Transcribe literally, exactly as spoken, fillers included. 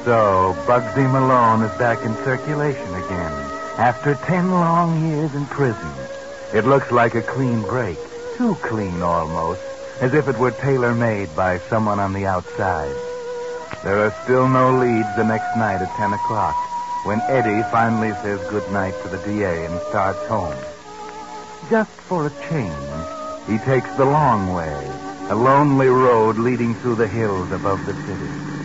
So, Bugsy Malone is back in circulation again, after ten long years in prison. It looks like a clean break, too clean almost, as if it were tailor-made by someone on the outside. There are still no leads the next night at ten o'clock, when Eddie finally says goodnight to the D A and starts home. Just for a change, he takes the long way, a lonely road leading through the hills above the city.